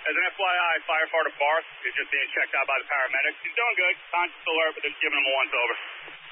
As an FYI, firefighter Barth is just being checked out by the paramedics. He's doing good. Conscious alert, but they're just giving him a once-over.